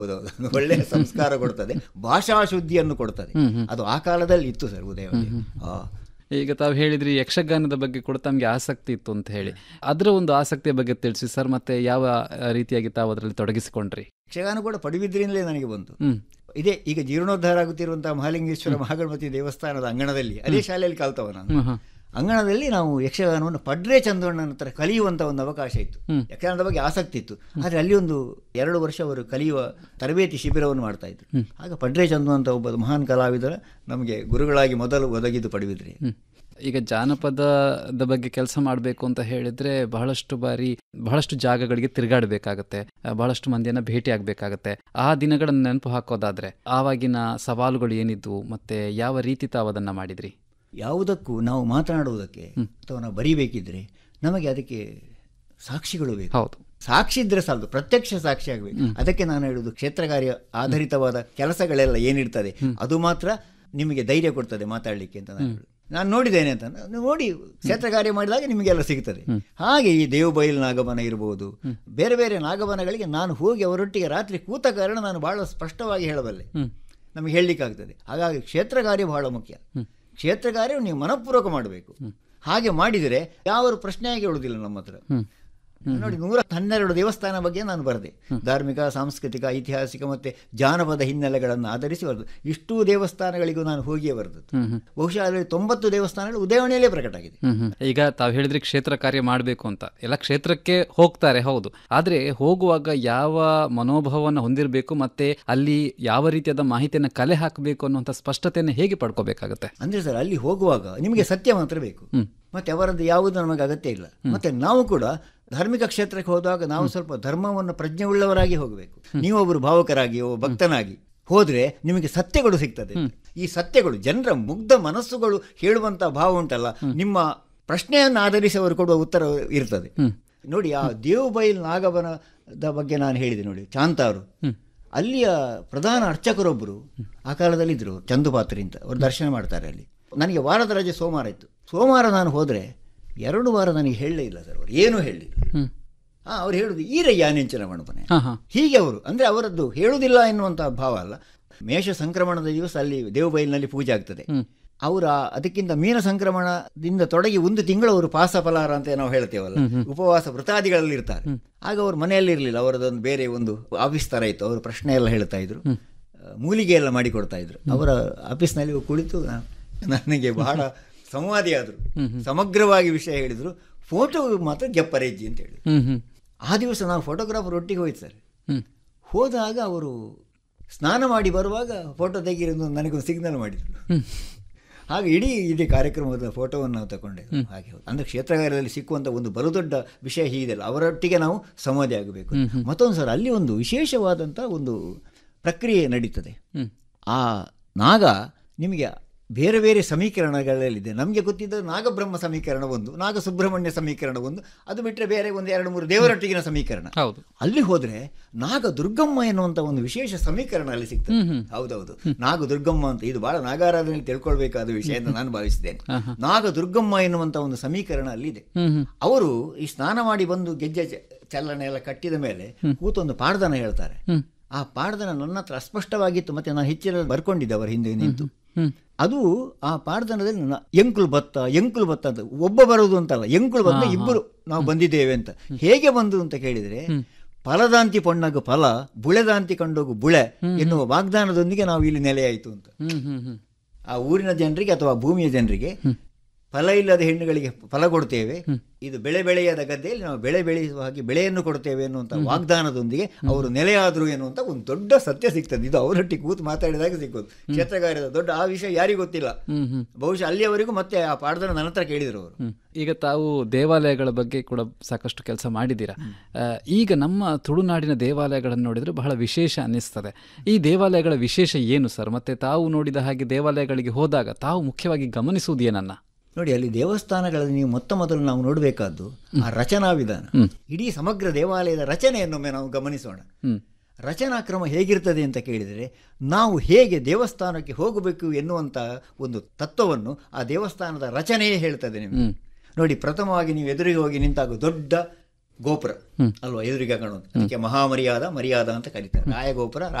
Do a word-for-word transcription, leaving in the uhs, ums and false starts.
ಹೌದೌದು, ಒಳ್ಳೆಯ ಸಂಸ್ಕಾರ ಕೊಡ್ತದೆ, ಭಾಷಾ ಶುದ್ಧಿಯನ್ನು ಕೊಡ್ತದೆ. ಅದು ಆ ಕಾಲದಲ್ಲಿ ಇತ್ತು ಸರ್ ಉದಯವಾಣಿ. ಈಗ ತಾವು ಹೇಳಿದ್ರಿ ಯಕ್ಷಗಾನದ ಬಗ್ಗೆ ಕೂಡ ತಮಗೆ ಆಸಕ್ತಿ ಇತ್ತು ಅಂತ ಹೇಳಿ, ಅದರ ಒಂದು ಆಸಕ್ತಿಯ ಬಗ್ಗೆ ತಿಳಿಸಿ ಸರ್. ಮತ್ತೆ ಯಾವ ರೀತಿಯಾಗಿ ತಾವು ಅದರಲ್ಲಿ ತೊಡಗಿಸಿಕೊಂಡ್ರಿ? ಯಕ್ಷಗಾನ ಕೂಡ ಪಡುಬಿದ್ರಿಯಿಂದಲೇ ನನಗೆ ಬಂತು. ಇದೇ ಈಗ ಜೀರ್ಣೋದ್ಧಾರ ಆಗುತ್ತಿರುವಂತಹ ಮಹಾಲಿಂಗೇಶ್ವರ ಮಹಾಗಣಪತಿ ದೇವಸ್ಥಾನದ ಅಂಗಣದಲ್ಲಿ, ಅದೇ ಶಾಲೆಯಲ್ಲಿ ಕಲ್ತವ ನಾನು. ಅಂಗಣದಲ್ಲಿ ನಾವು ಯಕ್ಷಗಾನವನ್ನು ಪಡ್ರೆ ಚಂದಣ್ಣನ ಹತ್ರ ಕಲಿಯುವಂಥ ಒಂದು ಅವಕಾಶ ಇತ್ತು. ಯಕ್ಷಗಾನದ ಬಗ್ಗೆ ಆಸಕ್ತಿ ಇತ್ತು. ಆದರೆ ಅಲ್ಲಿ ಒಂದು ಎರಡು ವರ್ಷ ಅವರು ಕಲಿಯುವ ತರಬೇತಿ ಶಿಬಿರವನ್ನು ಮಾಡ್ತಾ ಇದ್ರು. ಆಗ ಪಡ್ರೆ ಚಂದು ಅಂತ ಒಬ್ಬ ಮಹಾನ್ ಕಲಾವಿದರ ನಮಗೆ ಗುರುಗಳಾಗಿ ಮೊದಲು ಒದಗಿದ್ದು ಪಡುಬಿದ್ರಿ. ಈಗ ಜಾನಪದದ ಬಗ್ಗೆ ಕೆಲಸ ಮಾಡಬೇಕು ಅಂತ ಹೇಳಿದ್ರೆ ಬಹಳಷ್ಟು ಬಾರಿ ಬಹಳಷ್ಟು ಜಾಗಗಳಿಗೆ ತಿರುಗಾಡಬೇಕಾಗತ್ತೆ, ಬಹಳಷ್ಟು ಮಂದಿಯನ್ನ ಭೇಟಿ ಆಗಬೇಕಾಗತ್ತೆ. ಆ ದಿನಗಳನ್ನು ನೆನಪು ಹಾಕೋದಾದ್ರೆ ಆವಾಗಿನ ಸವಾಲುಗಳು ಏನಿದ್ವು, ಮತ್ತೆ ಯಾವ ರೀತಿ ತಾವು ಅದನ್ನ ಮಾಡಿದ್ರಿ? ಯಾವುದಕ್ಕೂ ನಾವು ಮಾತನಾಡುವುದಕ್ಕೆ ಅಥವಾ ನಾವು ಬರೀಬೇಕಿದ್ರೆ ನಮಗೆ ಅದಕ್ಕೆ ಸಾಕ್ಷಿಗಳು ಬೇಕು. ಹೌದು, ಸಾಕ್ಷಿ ಇದ್ರೆ ಸಾಲದು, ಪ್ರತ್ಯಕ್ಷ ಸಾಕ್ಷಿ ಆಗಬೇಕು. ಅದಕ್ಕೆ ನಾನು ಹೇಳುವುದು, ಕ್ಷೇತ್ರಕಾರ್ಯ ಆಧಾರಿತವಾದ ಕೆಲಸಗಳೆಲ್ಲ ಏನಿರ್ತದೆ ಅದು ಮಾತ್ರ ನಿಮಗೆ ಧೈರ್ಯ ಕೊಡ್ತದೆ ಮಾತಾಡಲಿಕ್ಕೆ ಅಂತ ನಾನು ಹೇಳುದು. ನಾನು ನೋಡಿದ್ದೇನೆ ಅಂತ ನೋಡಿ, ಕ್ಷೇತ್ರ ಕಾರ್ಯ ಮಾಡಿದಾಗ ನಿಮಗೆಲ್ಲ ಸಿಗ್ತದೆ. ಹಾಗೆ ಈ ದೇವಬೈಲ್ ನಾಗಬನ ಇರಬಹುದು, ಬೇರೆ ಬೇರೆ ನಾಗಬನಗಳಿಗೆ ನಾನು ಹೋಗಿ ಅವರೊಟ್ಟಿಗೆ ರಾತ್ರಿ ಕೂತ ಕಾರಣ ನಾನು ಬಹಳ ಸ್ಪಷ್ಟವಾಗಿ ಹೇಳಬಲ್ಲೆ, ನಮಗೆ ಹೇಳಲಿಕ್ಕಾಗ್ತದೆ. ಹಾಗಾಗಿ ಕ್ಷೇತ್ರ ಕಾರ್ಯ ಬಹಳ ಮುಖ್ಯ. ಕ್ಷೇತ್ರ ಕಾರ್ಯ ನೀವು ಮನಪೂರ್ವಕ ಮಾಡಬೇಕು. ಹಾಗೆ ಮಾಡಿದರೆ ಯಾವ ಪ್ರಶ್ನೆಯಾಗಿ ಹೇಳುವುದಿಲ್ಲ ನಮ್ಮ ಹತ್ರ. ನೋಡಿ, ನೂರ ಹನ್ನೆರಡು ದೇವಸ್ಥಾನ ಬಗ್ಗೆ ನಾನು ಬರೆದೆ. ಧಾರ್ಮಿಕ, ಸಾಂಸ್ಕೃತಿಕ, ಐತಿಹಾಸಿಕ ಮತ್ತೆ ಜಾನಪದ ಹಿನ್ನೆಲೆಗಳನ್ನು ಆಧರಿಸಿ ಬರೆದು ಇಷ್ಟೂ ದೇವಸ್ಥಾನಗಳಿಗೂ ನಾನು ಹೋಗಿಯೇ ಬರೆದದ್ದು. ಬಹುಶಃ ಅದರಲ್ಲಿ ತೊಂಬತ್ತು ದೇವಸ್ಥಾನಗಳು ಉದಯವಾಣಿಯಲ್ಲೇ ಪ್ರಕಟ ಆಗಿದೆ. ಈಗ ತಾವು ಹೇಳಿದ್ರೆ ಕ್ಷೇತ್ರ ಕಾರ್ಯ ಮಾಡಬೇಕು ಅಂತ, ಎಲ್ಲ ಕ್ಷೇತ್ರಕ್ಕೆ ಹೋಗ್ತಾರೆ, ಹೌದು. ಆದ್ರೆ ಹೋಗುವಾಗ ಯಾವ ಮನೋಭಾವವನ್ನು ಹೊಂದಿರಬೇಕು, ಮತ್ತೆ ಅಲ್ಲಿ ಯಾವ ರೀತಿಯಾದ ಮಾಹಿತಿಯನ್ನು ಕಲೆ ಹಾಕಬೇಕು ಅನ್ನುವಂಥ ಸ್ಪಷ್ಟತೆಯನ್ನು ಹೇಗೆ ಪಡ್ಕೋಬೇಕಾಗತ್ತೆ? ಅಂದ್ರೆ ಸರ್, ಅಲ್ಲಿ ಹೋಗುವಾಗ ನಿಮಗೆ ಸತ್ಯ ಮಾತ್ರ ಬೇಕು, ಮತ್ತೆ ಅವರದ್ದು ಯಾವುದು ನಮಗೆ ಅಗತ್ಯ ಇಲ್ಲ. ಮತ್ತೆ ನಾವು ಕೂಡ ಧಾರ್ಮಿಕ ಕ್ಷೇತ್ರಕ್ಕೆ ಹೋದಾಗ ನಾವು ಸ್ವಲ್ಪ ಧರ್ಮವನ್ನು ಪ್ರಜ್ಞೆ ಉಳ್ಳವರಾಗಿ ಹೋಗಬೇಕು. ನೀವೊಬ್ಬರು ಭಾವಕರಾಗಿ ಒಬ್ಬ ಭಕ್ತನಾಗಿ ಹೋದ್ರೆ ನಿಮಗೆ ಸತ್ಯಗಳು ಸಿಗ್ತದೆ. ಈ ಸತ್ಯಗಳು ಜನರ ಮುಗ್ಧ ಮನಸ್ಸುಗಳು ಹೇಳುವಂತಹ ಭಾವ ಉಂಟಲ್ಲ, ನಿಮ್ಮ ಪ್ರಶ್ನೆಯನ್ನು ಆಧರಿಸಿ ಅವರು ಕೊಡುವ ಉತ್ತರ ಇರ್ತದೆ. ನೋಡಿ, ಆ ದೇವಬೈಲ್ ನಾಗಬನದ ಬಗ್ಗೆ ನಾನು ಹೇಳಿದೆ ನೋಡಿ, ಚಾಂತಾರು ಅಲ್ಲಿಯ ಪ್ರಧಾನ ಅರ್ಚಕರೊಬ್ಬರು ಆ ಕಾಲದಲ್ಲಿ ಇದ್ರು, ಚಂದುಪಾತ್ರಿ ಅಂತ. ಅವರು ದರ್ಶನ ಮಾಡ್ತಾರೆ ಅಲ್ಲಿ. ನನಗೆ ವಾರದ ರಜೆ ಸೋಮವಾರ ಇತ್ತು. ಸೋಮವಾರ ನಾನು ಹೋದರೆ ಎರಡು ವಾರ ನನಗೆ ಹೇಳಲೇ ಇಲ್ಲ ಸರ್, ಅವರು ಏನೂ ಹೇಳಲಿಲ್ಲ. ಹಾಂ, ಅವ್ರು ಹೇಳುದು ಈರಯ್ಯ ನೆಂಚಿನ ಮಣಪನೆ ಹೀಗೆ. ಅವರು ಅಂದರೆ ಅವರದ್ದು ಹೇಳುವುದಿಲ್ಲ ಎನ್ನುವಂಥ ಭಾವ ಅಲ್ಲ. ಮೇಷ ಸಂಕ್ರಮಣದ ದಿವಸ ಅಲ್ಲಿ ದೇವಬೈಲಿನಲ್ಲಿ ಪೂಜೆ ಆಗ್ತದೆ. ಅವರ ಅದಕ್ಕಿಂತ ಮೀನ ಸಂಕ್ರಮಣದಿಂದ ತೊಡಗಿ ಒಂದು ತಿಂಗಳು ಅವರು ಪಾಸ ಫಲಾರ ಅಂತ ನಾವು ಹೇಳ್ತೇವಲ್ಲ, ಉಪವಾಸ ವೃತಾದಿಗಳಲ್ಲಿ ಇರ್ತಾರೆ. ಆಗ ಅವರು ಮನೆಯಲ್ಲಿ ಇರಲಿಲ್ಲ, ಅವರದೊಂದು ಬೇರೆ ಒಂದು ಆಫೀಸ್ ಥರ ಇತ್ತು. ಅವರು ಪ್ರಶ್ನೆ ಎಲ್ಲ ಹೇಳ್ತಾ ಇದ್ರು, ಮೂಲಿಗೆ ಎಲ್ಲ ಮಾಡಿಕೊಡ್ತಾ ಇದ್ರು. ಅವರ ಆಫೀಸ್ನಲ್ಲಿ ಕುಳಿತು ನನಗೆ ಬಹಳ ಸಂವಾದಿ ಆದರು, ಸಮಗ್ರವಾಗಿ ವಿಷಯ ಹೇಳಿದರು. ಫೋಟೋ ಮಾತ್ರ ಜಪ್ಪರೆಜ್ಜಿ ಅಂತ ಹೇಳಿ. ಆ ದಿವಸ ನಾವು ಫೋಟೋಗ್ರಾಫರ್ ಒಟ್ಟಿಗೆ ಹೋಯ್ತು ಸರ್. ಹೋದಾಗ ಅವರು ಸ್ನಾನ ಮಾಡಿ ಬರುವಾಗ ಫೋಟೋ ತೆಗೀರಿ ನನಗೊಂದು ಸಿಗ್ನಲ್ ಮಾಡಿದರು. ಹಾಗೆ ಇಡೀ ಇಡೀ ಕಾರ್ಯಕ್ರಮದ ಫೋಟೋವನ್ನು ನಾವು ತಗೊಂಡೆ. ಹಾಗೆ ಅಂದರೆ ಕ್ಷೇತ್ರಗಾರದಲ್ಲಿ ಸಿಕ್ಕುವಂಥ ಒಂದು ಬಲುದೊಡ್ಡ ವಿಷಯ ಹೀಗಿದೆಯಲ್ಲ, ಅವರೊಟ್ಟಿಗೆ ನಾವು ಸಂವಾದಿ ಆಗಬೇಕು. ಮತ್ತೊಂದು ಸರ್, ಅಲ್ಲಿ ಒಂದು ವಿಶೇಷವಾದಂಥ ಒಂದು ಪ್ರಕ್ರಿಯೆ ನಡೀತದೆ. ಆ ನಾಗ ನಿಮಗೆ ಬೇರೆ ಬೇರೆ ಸಮೀಕರಣಗಳಲ್ಲಿದೆ. ನಮಗೆ ಗೊತ್ತಿದ್ದ ನಾಗಬ್ರಹ್ಮ ಸಮೀಕರಣ ಒಂದು, ನಾಗ ಸುಬ್ರಹ್ಮಣ್ಯ ಸಮೀಕರಣ ಒಂದು, ಅದು ಬಿಟ್ಟರೆ ಬೇರೆ ಒಂದು ಎರಡು ಮೂರು ದೇವರೊಟ್ಟಿಗಿನ ಸಮೀಕರಣ. ಅಲ್ಲಿ ಹೋದರೆ ನಾಗ ದುರ್ಗಮ್ಮ ಎನ್ನುವಂಥ ಒಂದು ವಿಶೇಷ ಸಮೀಕರಣ ಅಲ್ಲಿ ಸಿಗ್ತದೆ. ಹೌದೌದು, ನಾಗ ದುರ್ಗಮ್ಮ ಅಂತ. ಇದು ಬಹಳ ನಾಗಾರಾಧನೆಯಲ್ಲಿ ತಿಳ್ಕೊಳ್ಬೇಕಾದ ವಿಷಯ ಅಂತ ನಾನು ಭಾವಿಸಿದ್ದೇನೆ. ನಾಗ ದುರ್ಗಮ್ಮ ಎನ್ನುವಂಥ ಒಂದು ಸಮೀಕರಣ ಅಲ್ಲಿದೆ. ಅವರು ಈ ಸ್ನಾನ ಮಾಡಿ ಬಂದು ಗೆಜ್ಜೆ ಚಲನೆ ಎಲ್ಲ ಕಟ್ಟಿದ ಮೇಲೆ ಕೂತೊಂದು ಪಾಡ್ದನ ಹೇಳ್ತಾರೆ. ಆ ಪಾಡ್ದನ ನನ್ನ ಹತ್ರ ಅಸ್ಪಷ್ಟವಾಗಿತ್ತು, ಮತ್ತೆ ನಾನು ಹೆಚ್ಚಿನ ಬರ್ಕೊಂಡಿದ್ದೆ ಅವರ ಹಿಂದೆ ನಿಂತು. ಅದು ಆ ಪಾಡ್ದನದಲ್ಲಿ ಎಂಕುಲು ಭತ್ತ ಎಂಕುಲು ಭತ್ತ ಅಂತ, ಒಬ್ಬ ಬರುವುದು ಅಂತಲ್ಲ, ಎಂಕುಲು ಭತ್ತ ಇಬ್ಬರು ನಾವು ಬಂದಿದ್ದೇವೆ ಅಂತ. ಹೇಗೆ ಬಂದು ಅಂತ ಕೇಳಿದರೆ, ಫಲದಾಂತಿ ಪೊಣ್ಣಗು ಫಲ, ಬುಳೆದಾಂತಿ ಕಂಡೋಗು ಬುಳೆ ಎನ್ನುವ ವಾಗ್ದಾನದೊಂದಿಗೆ ನಾವು ಇಲ್ಲಿ ನೆಲೆಯಾಯಿತು ಅಂತ. ಆ ಊರಿನ ಜನರಿಗೆ ಅಥವಾ ಭೂಮಿಯ ಜನರಿಗೆ ಫಲ ಇಲ್ಲದ ಹೆಣ್ಣುಗಳಿಗೆ ಫಲ ಕೊಡ್ತೇವೆ, ಇದು ಬೆಳೆ ಬೆಳೆಯದ ಗದ್ದೆಯಲ್ಲಿ ನಾವು ಬೆಳೆ ಬೆಳೆಯುವ ಹಾಗೆ ಬೆಳೆಯನ್ನು ಕೊಡ್ತೇವೆ ಎನ್ನುವಂಥ ವಾಗ್ದಾನದೊಂದಿಗೆ ಅವರು ನೆಲೆಯಾದರು ಎನ್ನುವಂಥ ಒಂದು ದೊಡ್ಡ ಸತ್ಯ ಸಿಗ್ತದೆ. ಇದು ಅವರೊಟ್ಟಿಗೆ ಕೂತು ಮಾತಾಡಿದಾಗ ಸಿಕ್ಕೋದು. ಕ್ಷೇತ್ರಕಾರ್ಯದ ದೊಡ್ಡ ಆ ವಿಷಯ ಯಾರಿಗೂ ಗೊತ್ತಿಲ್ಲ. ಬಹುಶಃ ಅಲ್ಲಿಯವರೆಗೂ ಮತ್ತೆ ಆ ಪಾಠದ ನಂತರ ಕೇಳಿದರು ಅವರು. ಈಗ ತಾವು ದೇವಾಲಯಗಳ ಬಗ್ಗೆ ಕೂಡ ಸಾಕಷ್ಟು ಕೆಲಸ ಮಾಡಿದ್ದೀರಾ. ಈಗ ನಮ್ಮ ತುಳುನಾಡಿನ ದೇವಾಲಯಗಳನ್ನು ನೋಡಿದರೆ ಬಹಳ ವಿಶೇಷ ಅನ್ನಿಸ್ತದೆ. ಈ ದೇವಾಲಯಗಳ ವಿಶೇಷ ಏನು ಸರ್? ಮತ್ತೆ ತಾವು ನೋಡಿದ ಹಾಗೆ ದೇವಾಲಯಗಳಿಗೆ ಹೋದಾಗ ತಾವು ಮುಖ್ಯವಾಗಿ ಗಮನಿಸುವುದು ಏನನ್ನ? ನೋಡಿ, ಅಲ್ಲಿ ದೇವಸ್ಥಾನಗಳಲ್ಲಿ ನೀವು ಮೊತ್ತ ಮೊದಲು ನಾವು ನೋಡಬೇಕಾದ್ದು ಆ ರಚನಾ ವಿಧಾನ. ಇಡೀ ಸಮಗ್ರ ದೇವಾಲಯದ ರಚನೆಯನ್ನೊಮ್ಮೆ ನಾವು ಗಮನಿಸೋಣ. ರಚನಾ ಕ್ರಮ ಹೇಗಿರ್ತದೆ ಅಂತ ಕೇಳಿದರೆ, ನಾವು ಹೇಗೆ ದೇವಸ್ಥಾನಕ್ಕೆ ಹೋಗಬೇಕು ಎನ್ನುವಂಥ ಒಂದು ತತ್ವವನ್ನು ಆ ದೇವಸ್ಥಾನದ ರಚನೆಯೇ ಹೇಳ್ತದೆ ನಿಮಗೆ. ನೋಡಿ, ಪ್ರಥಮವಾಗಿ ನೀವು ಎದುರಿಗೆ ಹೋಗಿ ನಿಂತಾಗ ದೊಡ್ಡ ಗೋಪುರ ಅಲ್ವಾ ಎದುರಿಗೆ ಕಾಣುವುದು, ಅದಕ್ಕೆ ಮಹಾಮರ್ಯಾದ ಮರ್ಯಾದ ಅಂತ ಕರೀತಾರೆ. ರಾಯಗೋಪುರ